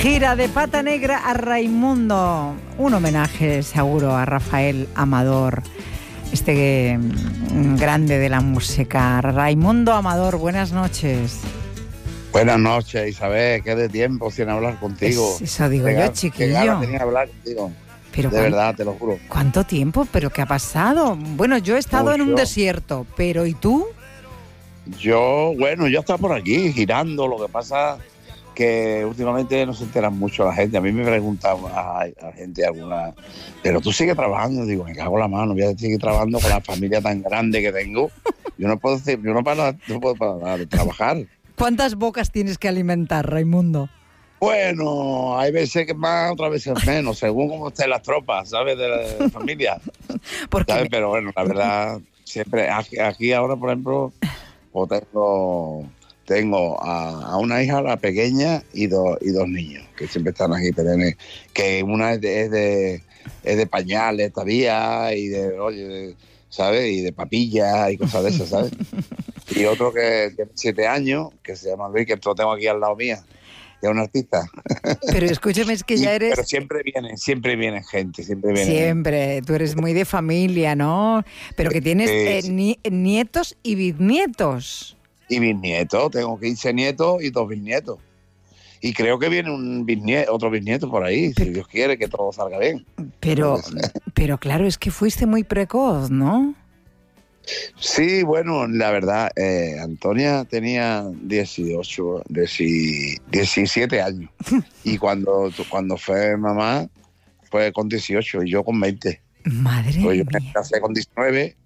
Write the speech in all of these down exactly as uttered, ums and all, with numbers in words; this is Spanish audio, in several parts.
Gira de Pata Negra a Raimundo. Un homenaje seguro a Rafael Amador, este grande de la música. Raimundo Amador, buenas noches. Buenas noches, Isabel. Qué de tiempo sin hablar contigo. Es, eso digo Qué yo, gana- chiquillo. Qué ganas tenía de hablar contigo. Pero De cuán- verdad, te lo juro. ¿Cuánto tiempo? ¿Pero qué ha pasado? Bueno, yo he estado en un Mucho. desierto, pero ¿y tú? Yo, bueno, yo estaba por aquí girando. Lo que pasa que últimamente no se enteran mucho la gente. A mí me preguntan a, a gente alguna, pero tú sigues trabajando. Digo, me cago en la mano, voy a seguir trabajando con la familia tan grande que tengo. Yo no puedo decir, yo no, para, no puedo parar de trabajar. ¿Cuántas bocas tienes que alimentar, Raimundo? Bueno, hay veces que más, otras veces menos, según cómo estén las tropas, ¿sabes? De la, de la familia. Porque ¿Sabes? me- Pero bueno, la verdad, siempre, aquí, aquí ahora, por ejemplo, pues tengo, tengo a, a una hija, la pequeña, y, dos y dos niños, que siempre están aquí, perennes, que una es de, es de, es de pañales todavía, y de, oye, de- ¿sabes? Y de papillas y cosas de esas, ¿sabes? Y otro que tiene siete años, que se llama Luis, que lo tengo aquí al lado mía, que es un artista. pero escúchame, es que Y- ya Pero eres... siempre viene, siempre viene gente, siempre viene. Siempre, tú eres muy de familia, ¿no? Pero que tienes Sí, eh, sí. ni- nietos y bisnietos. Y bisnietos, tengo quince nietos y dos bisnietos. Y creo que viene un bisnieto, otro bisnieto por ahí, si Dios quiere que todo salga bien. Pero, Pues, pero claro, es que fuiste muy precoz, ¿no? Sí, bueno, la verdad, eh, Antonia tenía dieciocho, dieci- diecisiete años. Y cuando, cuando fue mamá, fue con dieciocho y yo con veinte. Madre Pues yo me mía. casé con diecinueve.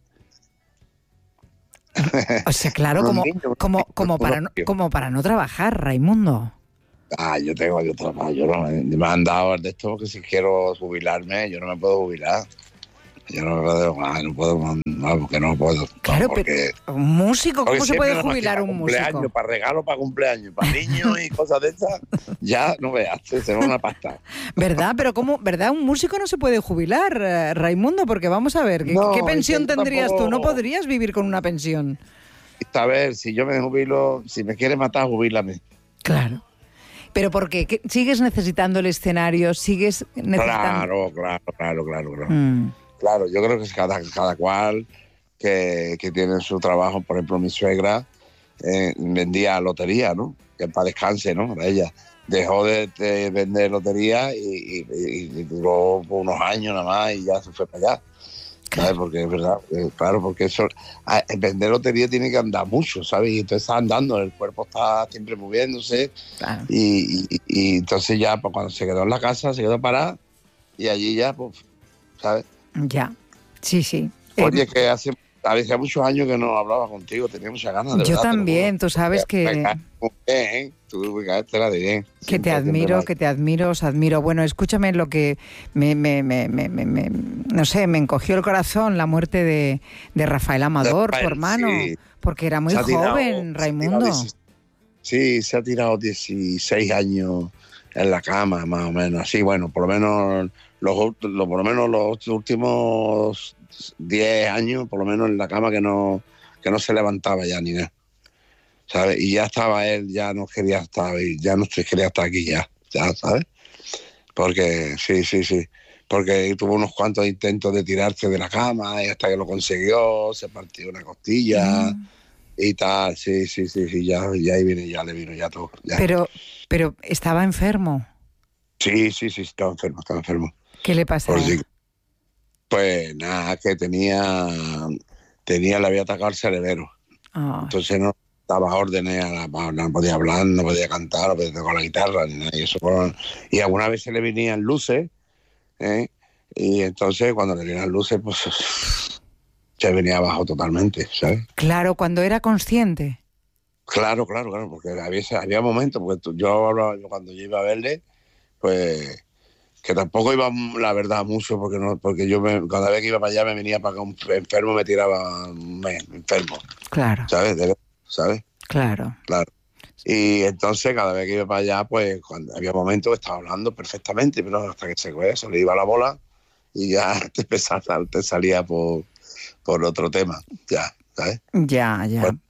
O sea, claro, Unos como, niños, unos como, niños, como, para, no, unos niños. como para no trabajar, Raimundo. Ah, yo tengo yo trabajo, yo no, me han dado de esto porque si quiero jubilarme, yo no me puedo jubilar. Yo no me puedo, ah, no puedo, no, porque no puedo. Claro, porque, pero un músico, ¿cómo porque se puede siempre nos jubilar hacía un cumpleaños, músico? para regalos, para cumpleaños, para niños y cosas de esas, ya no veas, se va una pasta. ¿Verdad? Pero ¿cómo? ¿Verdad? Un músico no se puede jubilar, eh, Raimundo, porque vamos a ver, ¿qué, No, qué es que pensión yo tendrías tú? ¿No tampoco- podrías vivir con una pensión? A ver, si yo me jubilo, si me quieres matar, jubílame. Claro. ¿Pero por qué? ¿Qué- ¿Sigues necesitando el escenario? ¿Sigues necesitando...? Claro, claro, claro, claro, claro. Mm. Claro, yo creo que es cada, cada cual que, que tiene su trabajo. Por ejemplo, mi suegra eh, vendía lotería, ¿no? Que para descanse, ¿no? Para ella. Dejó de, de vender lotería y, y- y duró unos años nada más y ya se fue para allá. ¿Sabes? Porque es verdad, eh, claro, porque eso, a- vender lotería tiene que andar mucho, ¿sabes? Y entonces está andando, el cuerpo está siempre moviéndose Claro. y, y- y entonces ya pues, cuando se quedó en la casa, se quedó parada y allí ya, pues, ¿sabes? Ya. Sí, sí. Eh, Oye, que hace, hace muchos años que no hablaba contigo, tenía muchas ganas, de yo verdad. te lo también, juro. tú sabes Me que... caes muy bien, ¿eh? Tú me caes tela de bien. Que Siempre, te siempre admiro, más. que te admiro, os admiro. Bueno, escúchame lo que me, me, me, me, me- me- no sé, me encogió el corazón la muerte de, de Rafael Amador, Rafael, tu hermano, sí. porque era muy Se ha tirado- joven, se ha tirado Raimundo. dieciséis Sí, se ha tirado dieciséis años en la cama, más o menos. Así, bueno, por lo menos los, ult- lo- por lo menos los últimos diez años, por lo menos en la cama que no, que no se levantaba ya ni nada. ¿Sabes? Y ya estaba él, ya no quería estar, ya no quería estar aquí ya, ya, ¿sabes? Porque, sí, sí, sí. Porque tuvo unos cuantos intentos de tirarse de la cama y hasta que lo consiguió, se partió una costilla Mm. y tal. Sí, sí, sí, sí, ya, ya ahí viene, ya le vino ya todo. ya. Pero, pero estaba enfermo. Sí, sí, sí, estaba enfermo, estaba enfermo. ¿Qué le pasaba? Por si- pues nada, que tenía, tenía, le había atacado el cerebro. Ah, Entonces no daba órdenes, a la- no podía hablar, no podía cantar, no podía tocar la guitarra, ni nada. Y, eso, fueron- y algunas veces le venían luces, ¿eh? Y entonces cuando le venían luces, pues se venía abajo totalmente, ¿sabes? claro, cuando era consciente. Claro, claro, claro, porque había, había momentos, porque tú- yo hablaba, yo cuando yo iba a verle, pues que tampoco iba, la verdad, mucho, porque no, porque yo me- cada vez que iba para allá me venía para acá un enfermo, me tiraba me, enfermo, Claro, ¿sabes? De- ¿Sabes? claro. Claro. Y entonces cada vez que iba para allá, pues cuando había momentos que estaba hablando perfectamente, pero hasta que se, pues, se le iba la bola y ya te, empezaba, te salía por, por otro tema, ya, ¿sabes? Ya, ya. Bueno,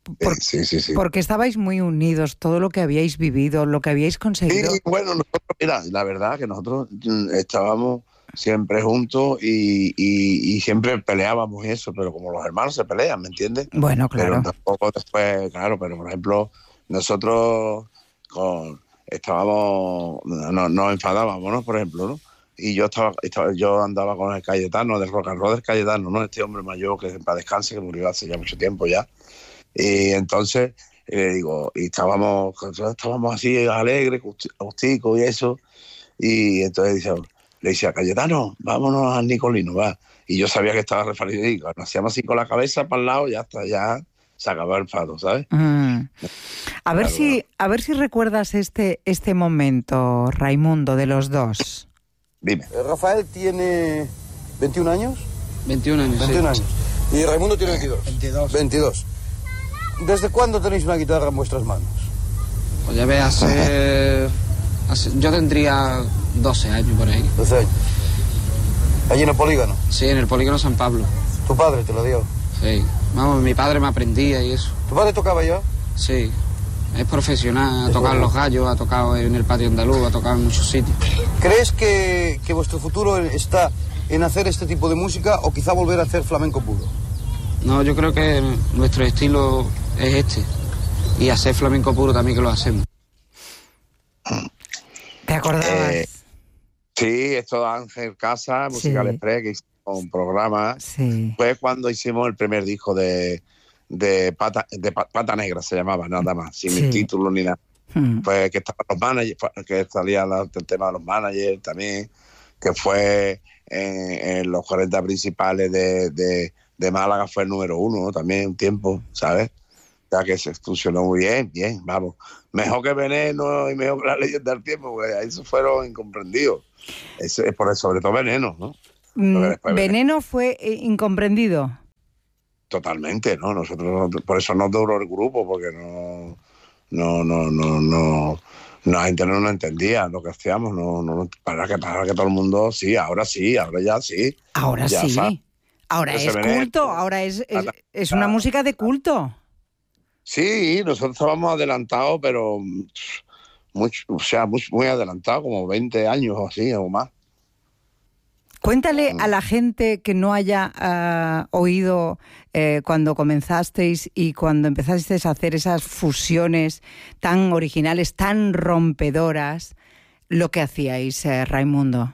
por, sí, sí, sí. Porque estabais muy unidos, todo lo que habíais vivido, lo que habíais conseguido. Sí, bueno, nosotros, mira, la verdad que nosotros estábamos siempre juntos y, y, y siempre peleábamos y eso, pero como los hermanos se pelean, ¿me entiendes? Bueno, claro. Pero tampoco después, claro, pero por ejemplo, nosotros con, estábamos, no, nos enfadábamos, ¿no? Por ejemplo, ¿no? Y yo estaba, estaba, yo andaba con el Cayetano, del rock and roll del Cayetano, ¿no? Este hombre mayor que para descanse, que murió hace ya mucho tiempo ya. Y entonces, eh, digo, y estábamos, estábamos así alegres, justicos y eso. Y entonces dice, le dice a Cayetano, vámonos al Nicolino, va. Y yo sabía que estaba referido y cuando hacíamos así con la cabeza para el lado, ya está, ya se acabó el fado, ¿sabes? Mm. A ver claro, si, a ver si recuerdas este, este momento, Raimundo, de los dos. Dime. Rafael tiene veintiún años. veintiún años, veintiún sí. años. Y Raimundo tiene veintidós. veintidós. veintidós. ¿Desde cuándo tenéis una guitarra en vuestras manos? Pues ya ves, hace, hace... Yo tendría doce años por ahí. doce años. ¿Allí en el polígono? Sí, en el polígono San Pablo. ¿Tu padre te lo dio? Sí. Vamos, mi padre me aprendía y eso. ¿Tu padre tocaba ya? Sí. Es profesional, ha tocado en Los Gallos, ha tocado en el Patio Andaluz, ha tocado en muchos sitios. ¿Crees que, que vuestro futuro está en hacer este tipo de música o quizá volver a hacer flamenco puro? No, yo creo que nuestro estilo es este. Y hacer flamenco puro también que lo hacemos. ¿Te acordabas? Eh, sí, esto de Ángel Casa, Musical Sí. Express, que hicimos un programa. Sí. Fue cuando hicimos el primer disco de, de, Pata, de Pata Negra, se llamaba, nada más, sin Sí. el título ni nada. Mm. Pues que estaban los managers, que salía la, el tema de los managers también, que fue en, en los cuarenta principales de, de, de Málaga, fue el número uno, ¿no? También un tiempo, ¿sabes? Ya que se funcionó muy bien, bien, vamos. Mejor que Veneno y mejor que La Leyenda del Tiempo, porque esos fueron incomprendidos. Eso es por sobre todo Veneno, ¿no? Mm, después Veneno fue eh, incomprendido. Totalmente, ¿no? Nosotros, por eso no duró el grupo, porque no, no, no, no, no, la gente no nos entendía lo que hacíamos, no, no, para que, para que todo el mundo, sí, ahora sí, ahora ya sí. Ahora Ya sí. sabe. Ahora Ese es Veneno, culto, ahora es, es, Ata- es una música de culto. Sí, nosotros estábamos adelantados, pero muy, o sea, muy, muy adelantados, como veinte años o así, o más. Cuéntale a la gente que no haya uh, oído eh, cuando comenzasteis y cuando empezasteis a hacer esas fusiones tan originales, tan rompedoras, lo que hacíais, eh, Raimundo.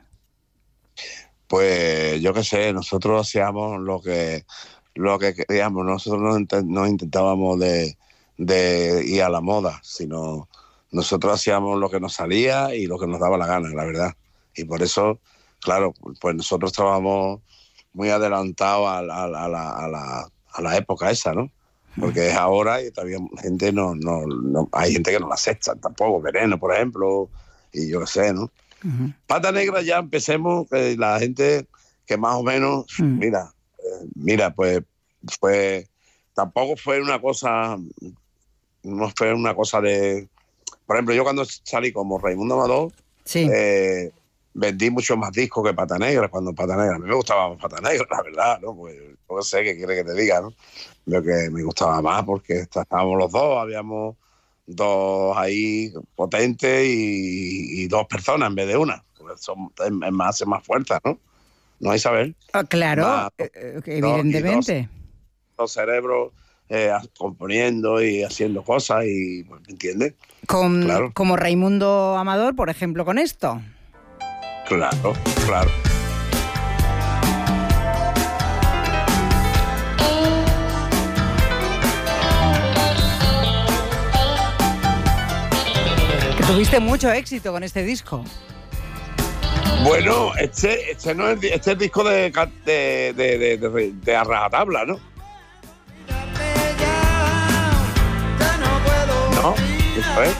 Pues yo qué sé, nosotros hacíamos lo que lo que queríamos, nosotros no, int- no intentábamos de, de ir a la moda, sino nosotros hacíamos lo que nos salía y lo que nos daba la gana, la verdad. Y por eso, claro, pues nosotros estábamos muy adelantados a la, a la, a la, a la, a la época esa, ¿no? Porque es ahora y todavía gente no, no, no hay gente que no la acepta tampoco, Veneno, por ejemplo, y yo qué sé, ¿no? Uh-huh. Pata Negra ya empecemos, eh, la gente que más o menos, Mm. mira, eh, mira, pues fue, tampoco fue una cosa, no fue una cosa de, por ejemplo, yo cuando salí como Raimundo Amador, Sí. eh, vendí mucho más discos que Pata Negra, cuando Pata Negra, a mí me gustaba más Pata Negra, la verdad, ¿no? Pues no sé qué quiere que te diga, ¿no? Lo que me gustaba más porque estábamos los dos, habíamos dos ahí potentes y, y dos personas en vez de una. Pues son, es más, es más fuerza, ¿no? ¿No hay saber? Ah, claro, Más, eh, eh, dos- y evidentemente. Los cerebros eh, componiendo y haciendo cosas y, pues, ¿me entiendes? Con, claro. Como Raimundo Amador, por ejemplo, con esto. Claro, claro. Que tuviste mucho éxito con este disco. Bueno, este, este no es este es el disco de, de, de, de, de, de a rajatabla, ¿no? No, eso es.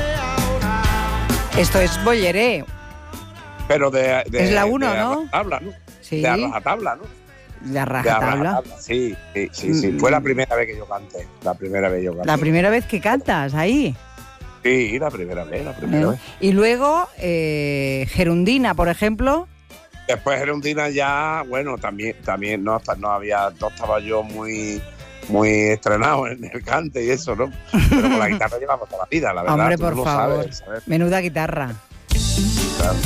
Esto es Bolleré. Pero de, de Es la uno, de ¿no? a rajatabla, ¿no? Sí. De a rajatabla, ¿no? La De a rajatabla. rajatabla, sí, sí, sí, sí. Fue la primera vez que yo canté. La primera vez que yo canté. La primera vez que cantas ahí. Sí, la primera vez, la primera ¿Eh? vez. Y luego eh, Gerundina, por ejemplo. Después Gerundina ya, bueno, también, también no, no había, no estaba yo muy, muy estrenado en el cante y eso, ¿no? Pero con la guitarra llevamos toda la vida, la verdad. Hombre, tú por lo favor. sabes, ¿sabes? Menuda guitarra. Claro.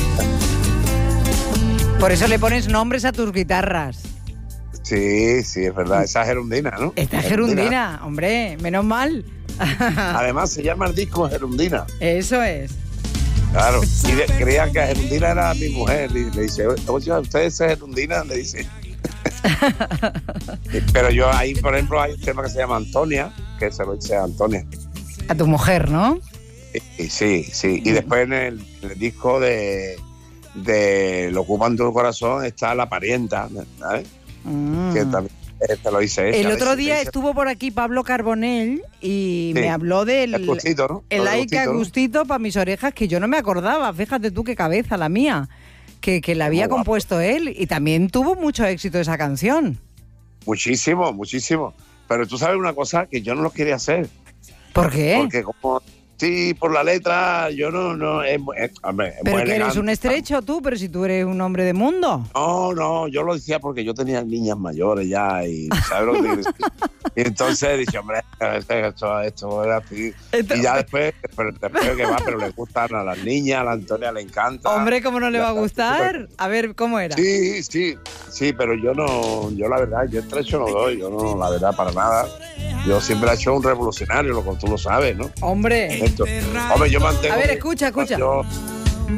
Por eso le pones nombres a tus guitarras. Sí, sí, es verdad. Esa es Gerundina, ¿no? Esta es Gerundina, hombre, menos mal. Además, se llama el disco Gerundina. Eso es. Claro. Y de, creía que Gerundina era mi mujer. Y le dice, oye, ¿usted es Gerundina? Le dice. Pero yo ahí, por ejemplo, hay un tema que se llama Antonia, que se lo dice a Antonia. A tu mujer, ¿no? Y, y sí, sí. Y después en el, en el disco de, de Lo ocupan tu corazón está La parienta, ¿sabes? Mm. Que también te lo hice ella. El otro le día dice, estuvo por aquí Pablo Carbonell y sí, me habló del el gustito, ¿no? el Lo de Aica gustito, ¿no? Gustito para mis orejas, que yo no me acordaba. Fíjate tú qué cabeza la mía, que, que la había Muy guapo. compuesto él, y también tuvo mucho éxito esa canción. Muchísimo, muchísimo. Pero tú sabes una cosa, que yo no lo quería hacer. ¿Por qué? Porque como, sí, por la letra, yo no, no, es, es, hombre, es Pero muy que eres elegante. un estrecho tú, pero si tú eres un hombre de mundo. No, no, yo lo decía porque yo tenía niñas mayores ya y ¿sabes lo que te quiero decir? Y entonces dije, hombre, esto, esto era así. Esto- Y ya después, pero después que va, pero le gustan a las niñas, a la Antonia le encanta. Hombre, ¿cómo no le Ya va a está, gustar? súper- A ver, ¿cómo era? Sí, sí, sí, pero yo no, yo la verdad, yo estrecho no doy, yo no, la verdad, para nada. Yo siempre he hecho un revolucionario, lo que tú lo sabes, ¿no? Hombre. Esto. Hombre, yo mantengo... A ver, escucha, escucha. Yo,